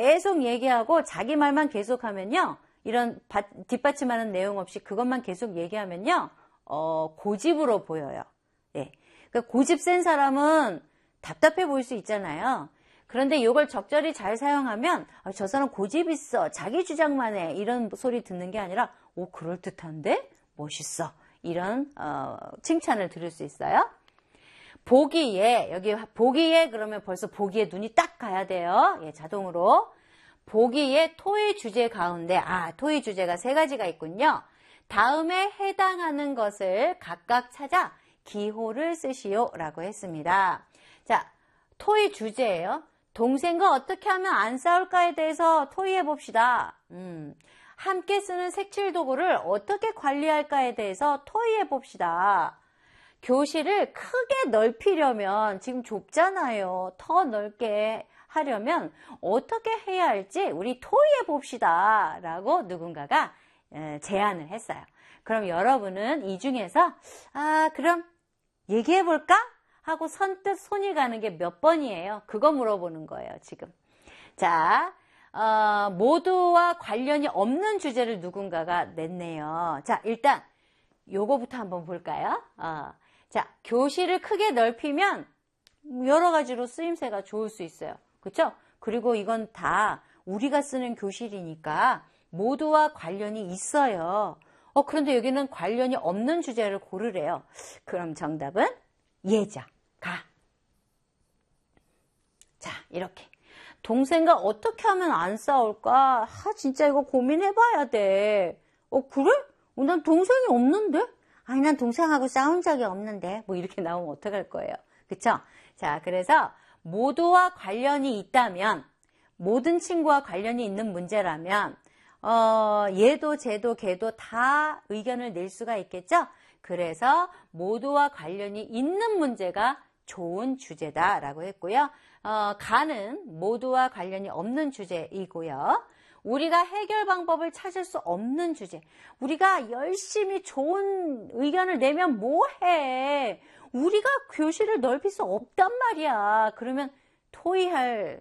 계속 얘기하고 자기 말만 계속하면요. 이런 뒷받침하는 내용 없이 그것만 계속 얘기하면요. 고집으로 보여요. 예. 그러니까 고집 센 사람은 답답해 보일 수 있잖아요. 그런데 이걸 적절히 잘 사용하면 저 사람 고집 있어. 자기 주장만 해. 이런 소리 듣는 게 아니라 오, 그럴듯한데? 멋있어. 이런 칭찬을 들을 수 있어요. 보기에, 여기 보기에 그러면 벌써 보기에 눈이 딱 가야 돼요. 예, 자동으로. 보기에 토의 주제 가운데, 토의 주제가 3가지가 있군요. 다음에 해당하는 것을 각각 찾아 기호를 쓰시오 라고 했습니다. 자, 토의 주제예요. 동생과 어떻게 하면 안 싸울까에 대해서 토의해 봅시다. 함께 쓰는 색칠 도구를 어떻게 관리할까에 대해서 토의해 봅시다. 교실을 크게 넓히려면 지금 좁잖아요. 더 넓게 하려면 어떻게 해야 할지 우리 토의해 봅시다 라고 누군가가 제안을 했어요. 그럼 여러분은 이 중에서 그럼 얘기해 볼까? 하고 선뜻 손이 가는 게 몇 번이에요? 그거 물어보는 거예요, 지금. 자, 모두와 관련이 없는 주제를 누군가가 냈네요. 자, 일단 요거부터 한번 볼까요? 자, 교실을 크게 넓히면 여러 가지로 쓰임새가 좋을 수 있어요. 그렇죠? 그리고 이건 다 우리가 쓰는 교실이니까 모두와 관련이 있어요. 그런데 여기는 관련이 없는 주제를 고르래요. 그럼 정답은 예자, 가. 자, 이렇게. 동생과 어떻게 하면 안 싸울까? 진짜 이거 고민해봐야 돼. 그래? 난 동생이 없는데? 아니, 난 동생하고 싸운 적이 없는데. 뭐 이렇게 나오면 어떡할 거예요. 그쵸? 자, 그래서 모두와 관련이 있다면, 모든 친구와 관련이 있는 문제라면, 얘도 쟤도 걔도 다 의견을 낼 수가 있겠죠? 그래서 모두와 관련이 있는 문제가 좋은 주제다라고 했고요. 가는 모두와 관련이 없는 주제이고요. 우리가 해결 방법을 찾을 수 없는 주제. 우리가 열심히 좋은 의견을 내면 뭐해? 우리가 교실을 넓힐 수 없단 말이야. 그러면 토의할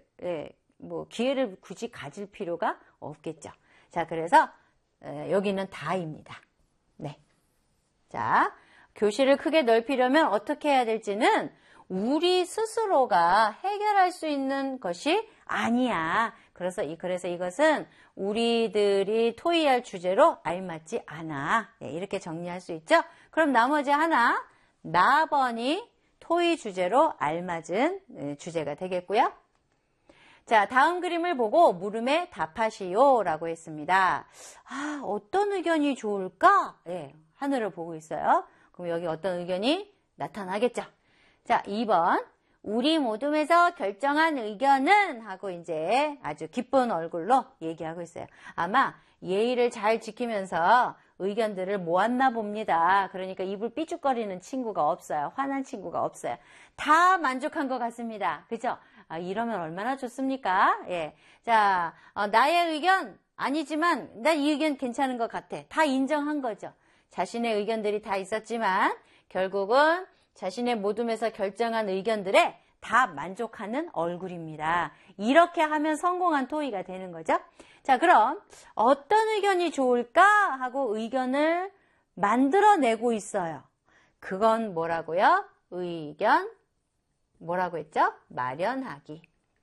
기회를 굳이 가질 필요가 없겠죠. 자, 그래서 여기는 다입니다. 네. 자, 교실을 크게 넓히려면 어떻게 해야 될지는 우리 스스로가 해결할 수 있는 것이 아니야. 그래서 이것은 우리들이 토의할 주제로 알맞지 않아. 네, 이렇게 정리할 수 있죠. 그럼 나머지 하나, 나번이 토의 주제로 알맞은 주제가 되겠고요. 자, 다음 그림을 보고 물음에 답하시오 라고 했습니다. 어떤 의견이 좋을까? 네, 하늘을 보고 있어요. 그럼 여기 어떤 의견이 나타나겠죠? 자, 2번. 우리 모둠에서 결정한 의견은 하고 이제 아주 기쁜 얼굴로 얘기하고 있어요. 아마 예의를 잘 지키면서 의견들을 모았나 봅니다. 그러니까 입을 삐죽거리는 친구가 없어요. 화난 친구가 없어요. 다 만족한 것 같습니다. 그죠? 이러면 얼마나 좋습니까? 예. 자, 나의 의견 아니지만 난 이 의견 괜찮은 것 같아. 다 인정한 거죠. 자신의 의견들이 다 있었지만 결국은 자신의 모둠에서 결정한 의견들에 다 만족하는 얼굴입니다. 이렇게 하면 성공한 토의가 되는 거죠. 자, 그럼 어떤 의견이 좋을까 하고 의견을 만들어내고 있어요. 그건 뭐라고요? 의견 뭐라고 했죠? 마련하기.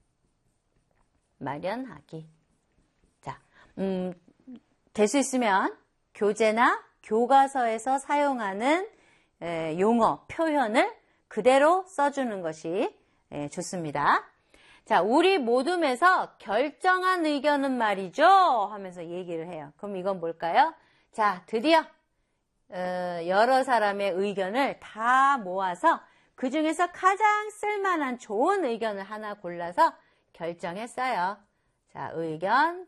마련하기. 자, 될 수 있으면 교재나 교과서에서 사용하는 용어, 표현을 그대로 써주는 것이 좋습니다. 자, 우리 모둠에서 결정한 의견은 말이죠 하면서 얘기를 해요. 그럼 이건 뭘까요? 자, 드디어 여러 사람의 의견을 다 모아서 그 중에서 가장 쓸만한 좋은 의견을 하나 골라서 결정했어요. 자, 의견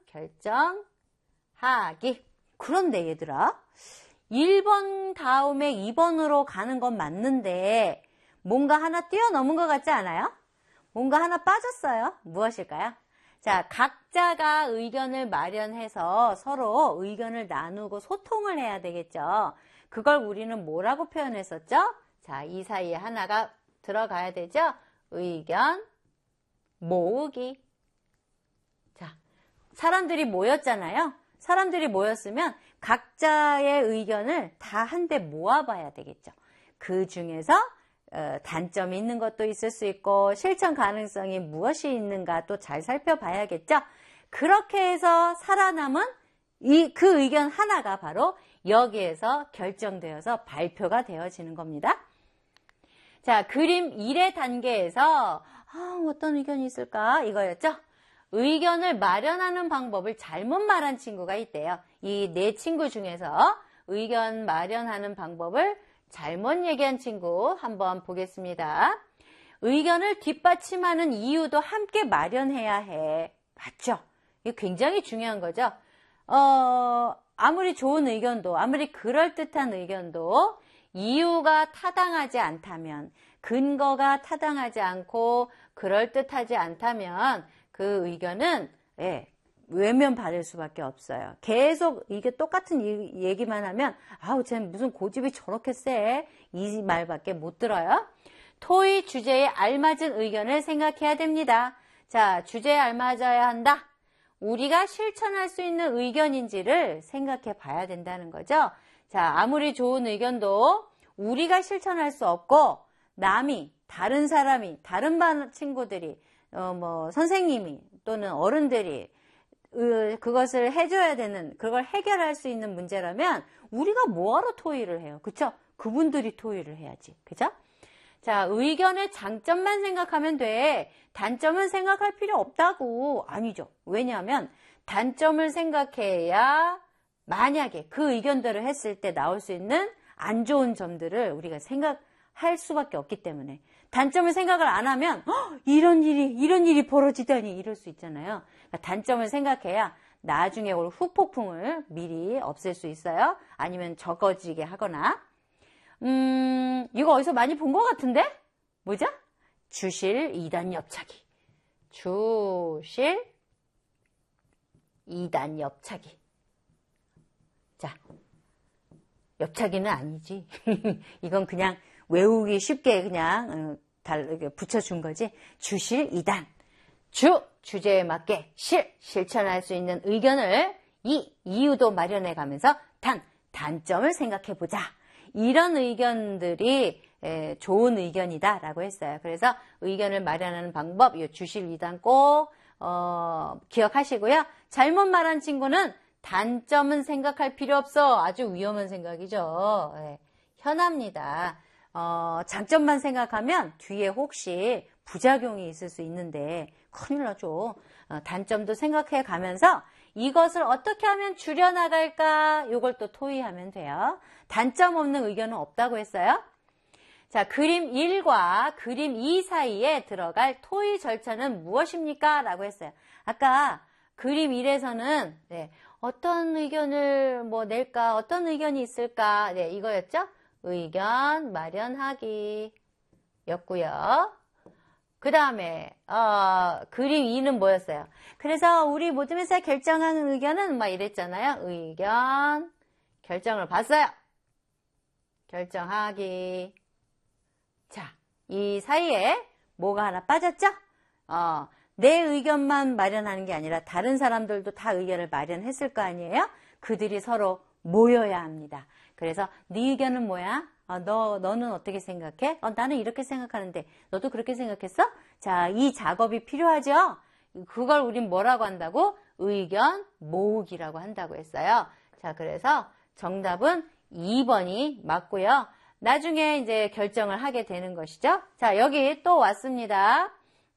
결정하기. 그런데 얘들아, 1번 다음에 2번으로 가는 건 맞는데 뭔가 하나 뛰어넘은 것 같지 않아요? 뭔가 하나 빠졌어요. 무엇일까요? 자, 각자가 의견을 마련해서 서로 의견을 나누고 소통을 해야 되겠죠. 그걸 우리는 뭐라고 표현했었죠? 자, 이 사이에 하나가 들어가야 되죠? 의견 모으기. 자, 사람들이 모였잖아요. 사람들이 모였으면 각자의 의견을 다 한데 모아봐야 되겠죠. 그 중에서 단점이 있는 것도 있을 수 있고 실천 가능성이 무엇이 있는가 또 잘 살펴봐야겠죠. 그렇게 해서 살아남은 그 의견 하나가 바로 여기에서 결정되어서 발표가 되어지는 겁니다. 자, 그림 1의 단계에서 어떤 의견이 있을까? 이거였죠? 의견을 마련하는 방법을 잘못 말한 친구가 있대요. 이 네 친구 중에서 의견 마련하는 방법을 잘못 얘기한 친구 한번 보겠습니다. 의견을 뒷받침하는 이유도 함께 마련해야 해. 맞죠? 이거 굉장히 중요한 거죠. 아무리 좋은 의견도, 아무리 그럴듯한 의견도 이유가 타당하지 않다면, 근거가 타당하지 않고 그럴듯하지 않다면 그 의견은 외면받을 수밖에 없어요. 계속 이게 똑같은 얘기만 하면 쟤는 무슨 고집이 저렇게 세? 이 말밖에 못 들어요. 토의 주제에 알맞은 의견을 생각해야 됩니다. 자, 주제에 알맞아야 한다. 우리가 실천할 수 있는 의견인지를 생각해 봐야 된다는 거죠. 자, 아무리 좋은 의견도 우리가 실천할 수 없고 남이, 다른 사람이, 다른 반 친구들이, 선생님이 또는 어른들이 그것을 해줘야 되는, 그걸 해결할 수 있는 문제라면 우리가 뭐하러 토의를 해요? 그쵸? 그분들이 토의를 해야지. 그죠? 자, 의견의 장점만 생각하면 돼. 단점은 생각할 필요 없다고. 아니죠. 왜냐하면 단점을 생각해야 만약에 그 의견대로 했을 때 나올 수 있는 안 좋은 점들을 우리가 생각할 수밖에 없기 때문에 단점을 생각을 안 하면 이런 일이 벌어지다니 이럴 수 있잖아요. 그러니까 단점을 생각해야 나중에 올 후폭풍을 미리 없앨 수 있어요. 아니면 적어지게 하거나. 이거 어디서 많이 본 것 같은데? 뭐죠? 주실 2단 옆차기. 주실 2단 옆차기. 자, 옆차기는 아니지. 이건 그냥 외우기 쉽게 그냥 붙여준 거지. 주실 2단. 주제에 맞게 실천할 수 있는 의견을 이유도 마련해 가면서 단점을 생각해 보자. 이런 의견들이 좋은 의견이다라고 했어요. 그래서 의견을 마련하는 방법, 이 주실 2단 꼭 기억하시고요. 잘못 말한 친구는 단점은 생각할 필요 없어. 아주 위험한 생각이죠. 현합니다. 장점만 생각하면 뒤에 혹시 부작용이 있을 수 있는데 큰일 나죠. 단점도 생각해 가면서 이것을 어떻게 하면 줄여나갈까? 이걸 또 토의하면 돼요. 단점 없는 의견은 없다고 했어요. 자, 그림 1과 그림 2 사이에 들어갈 토의 절차는 무엇입니까? 라고 했어요. 아까 그림 1에서는 어떤 의견을 낼까? 어떤 의견이 있을까? 이거였죠? 의견 마련하기 였고요. 그 다음에 그림 2는 뭐였어요? 그래서 우리 모둠에서 결정하는 의견은 이랬잖아요. 의견 결정을 봤어요. 결정하기. 자, 이 사이에 뭐가 하나 빠졌죠? 내 의견만 마련하는 게 아니라 다른 사람들도 다 의견을 마련했을 거 아니에요? 그들이 서로 모여야 합니다. 그래서 네 의견은 뭐야? 너는 어떻게 생각해? 나는 이렇게 생각하는데 너도 그렇게 생각했어? 자, 이 작업이 필요하죠? 그걸 우린 뭐라고 한다고? 의견 모으기라고 한다고 했어요. 자, 그래서 정답은 2번이 맞고요. 나중에 이제 결정을 하게 되는 것이죠. 자, 여기 또 왔습니다.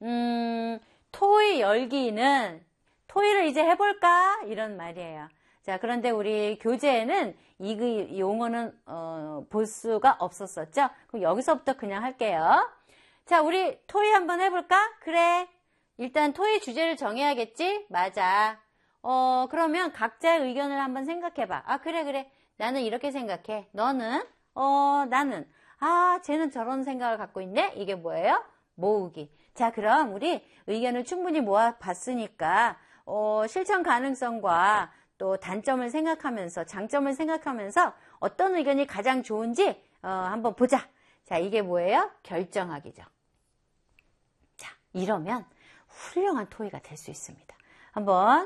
토의 열기는 토의를 이제 해볼까? 이런 말이에요. 자, 그런데 우리 교재에는 이 용어는 볼 수가 없었었죠. 그럼 여기서부터 그냥 할게요. 자, 우리 토의 한번 해볼까? 그래. 일단 토의 주제를 정해야겠지? 맞아. 그러면 각자의 의견을 한번 생각해봐. 그래. 나는 이렇게 생각해. 너는? 나는. 쟤는 저런 생각을 갖고 있네? 이게 뭐예요? 모으기. 자, 그럼 우리 의견을 충분히 모아봤으니까 실천 가능성과 또 단점을 생각하면서 장점을 생각하면서 어떤 의견이 가장 좋은지 한번 보자. 자, 이게 뭐예요? 결정하기죠. 자, 이러면 훌륭한 토의가 될 수 있습니다. 한번